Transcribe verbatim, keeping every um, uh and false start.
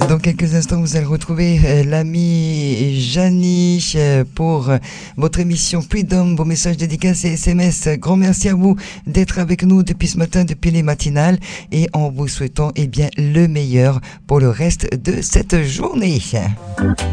Dans quelques instants, vous allez retrouver euh, l'ami Janie euh, pour euh, votre émission Freedom, vos messages dédicaces et S M S. Grand merci à vous d'être avec nous depuis ce matin, depuis les matinales, et en vous souhaitant eh bien, le meilleur pour le reste de cette journée.